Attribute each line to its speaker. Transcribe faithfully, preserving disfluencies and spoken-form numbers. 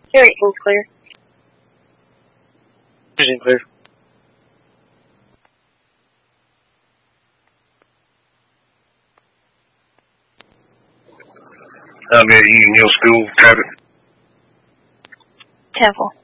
Speaker 1: Everything's clear.
Speaker 2: Everything's clear.
Speaker 3: I'm at Union Hill School, Cabot.
Speaker 1: Temple.